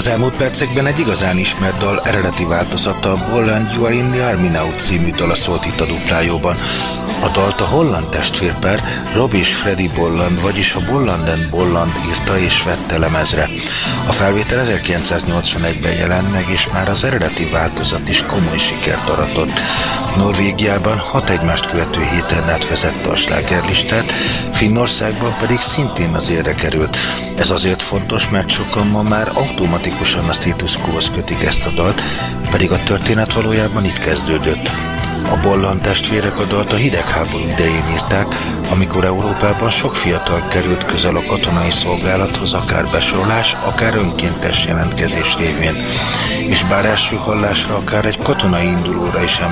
Az elmúlt percekben egy igazán ismert dal eredeti változata, a Bolland You Are In The Army Now című dala szólt itt a duplájóban. A dalt a holland testvérpár Rob és Freddie Bolland, vagyis a Bolland & Bolland írta és vette lemezre. A felvétel 1981-ben jelent meg, és már az eredeti változat is komoly sikert aratott. Norvégiában 6 egymást követő héten át vezette a slágerlistát, Finnországban pedig szintén az élre került. Ez azért fontos, mert sokan ma már automatikusan a status quo-hoz kötik ezt a dalt, pedig a történet valójában itt kezdődött. A Bolland testvérek a dalt a hidegháború idején írták, amikor Európában sok fiatal került közel a katonai szolgálathoz, akár besorolás, akár önkéntes jelentkezés révén. És bár első hallásra akár egy katonai indulóra is